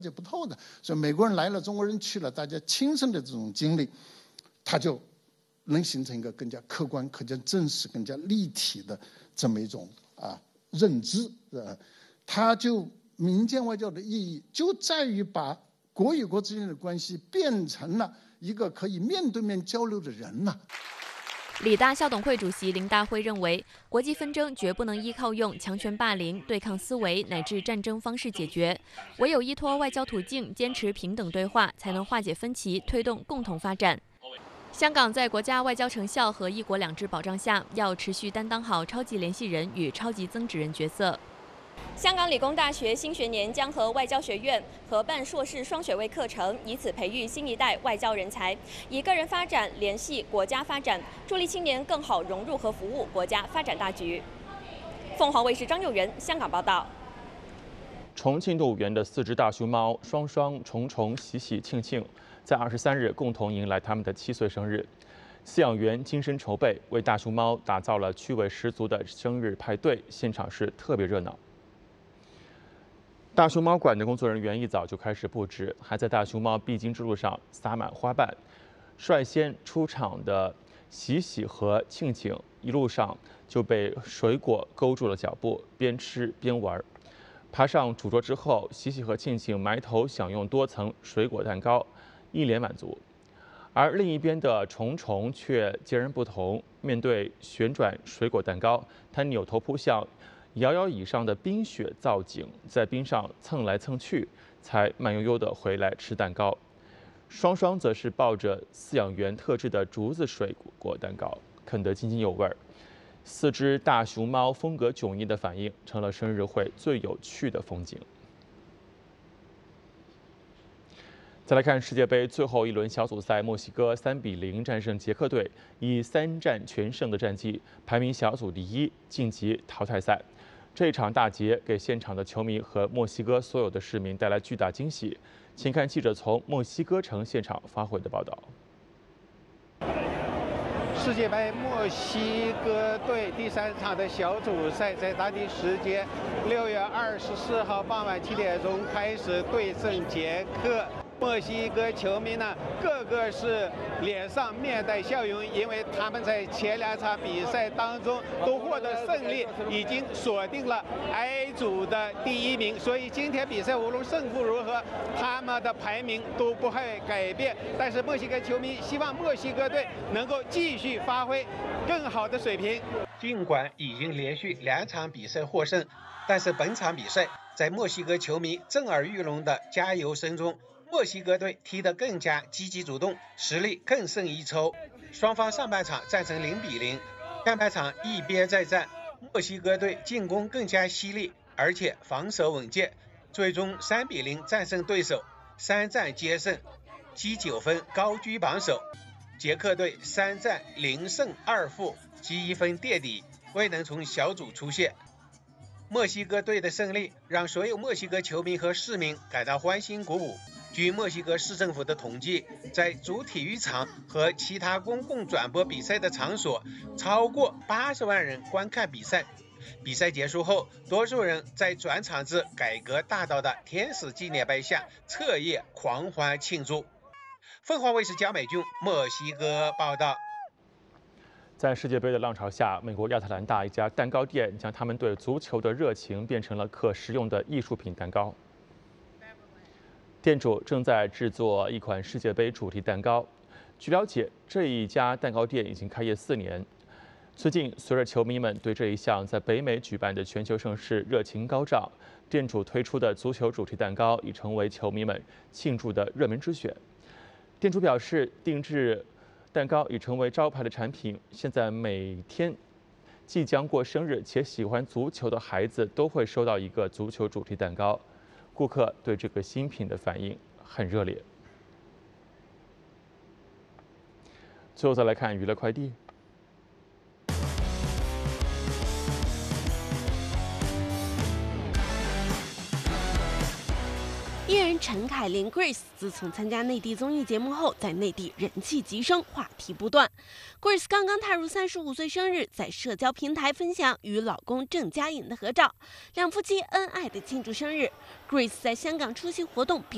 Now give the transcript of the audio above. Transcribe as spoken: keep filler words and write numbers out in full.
解不透的。所以美国人来了，中国人去了，大家亲身的这种经历，他就能形成一个更加客观、更加真实、更加立体的这么一种啊认知。呃，他就民间外交的意义就在于把国与国之间的关系变成了一个可以面对面交流的人呐。 理大校董会主席林大辉认为，国际纷争绝不能依靠用强权霸凌、对抗思维乃至战争方式解决，唯有依托外交途径，坚持平等对话，才能化解分歧，推动共同发展。香港在国家外交成效和一国两制保障下，要持续担当好超级联系人与超级增值人角色。香港理工大学新学年将和外交学院合办硕士双学位课程，以此培育新一代外交人才，以个人发展联系国家发展，助力青年更好融入和服务国家发展大局。凤凰卫视张佑仁香港报道。 重庆动物园的四只大熊猫双双、虫虫、喜喜、庆庆，在二十三日共同迎来他们的七岁生日。饲养员精心筹备，为大熊猫打造了趣味十足的生日派对，现场是特别热闹。大熊猫馆的工作人员一早就开始布置，还在大熊猫必经之路上撒满花瓣。率先出场的喜喜和庆庆，一路上就被水果勾住了脚步，边吃边玩。爬上主桌之后，喜喜和庆庆埋头享用多层水果蛋糕，一脸满足。而另一边的虫虫却截然不同，面对旋转水果蛋糕，它扭头扑向摇摇椅上的冰雪造景，在冰上蹭来蹭去，才慢悠悠地回来吃蛋糕。双双则是抱着饲养员特制的竹子水果蛋糕，啃得津津有味儿。四只大熊猫风格迥异的反应，成了生日会最有趣的风景。再来看世界杯最后一轮小组赛，墨西哥三比零战胜捷克队，以三战全胜的战绩排名小组第一，晋级淘汰赛。这场大捷给现场的球迷和墨西哥所有的市民带来巨大惊喜。请看记者从墨西哥城现场发回的报道。 世界杯墨西哥队第三场的小组赛在当地时间六月二十四号傍晚七点钟开始对阵捷克。墨西哥球迷呢，个个是脸上面带笑容，因为他们在前两场比赛当中都获得胜利，已经锁定了 A 组的第一名。所以今天比赛无论胜负如何，他们的排名都不会改变。但是墨西哥球迷希望墨西哥队能够继续发挥更好的水平。尽管已经连续两场比赛获胜，但是本场比赛在墨西哥球迷震耳欲聋的加油声中，墨西哥队踢得更加积极主动，实力更胜一筹。双方上半场战成零比零，下半场一边再战，墨西哥队进攻更加犀利，而且防守稳健，最终三比零战胜对手，三战皆胜，积九分高居榜首。捷克队三战零胜二负，积一分垫底，未能从小组出线。墨西哥队的胜利让所有墨西哥球迷和市民感到欢欣鼓舞。据墨西哥市政府的统计，在主体育场和其他公共转播比赛的场所，超过八十万人观看比赛。比赛结束后，多数人在转场至改革大道的天使纪念碑下彻夜狂欢庆祝。凤凰卫视焦美俊墨西哥报道。 在世界杯的浪潮下，美国亚特兰大一家蛋糕店将他们对足球的热情变成了可食用的艺术品蛋糕。店主正在制作一款世界杯主题蛋糕。据了解，这一家蛋糕店已经开业四年。最近，随着球迷们对这一项在北美举办的全球盛事热情高涨，店主推出的足球主题蛋糕已成为球迷们庆祝的热门之选。店主表示，定制蛋糕已成为招牌的产品。现在每天即将过生日且喜欢足球的孩子都会收到一个足球主题蛋糕。顾客对这个新品的反应很热烈。最后再来看娱乐快递。 艺人陈凯琳 Grace 自从参加内地综艺节目后，在内地人气急升，话题不断。Grace 刚刚踏入三十五岁生日，在社交平台分享与老公郑嘉颖的合照，两夫妻恩爱的庆祝生日。Grace 在香港出席活动并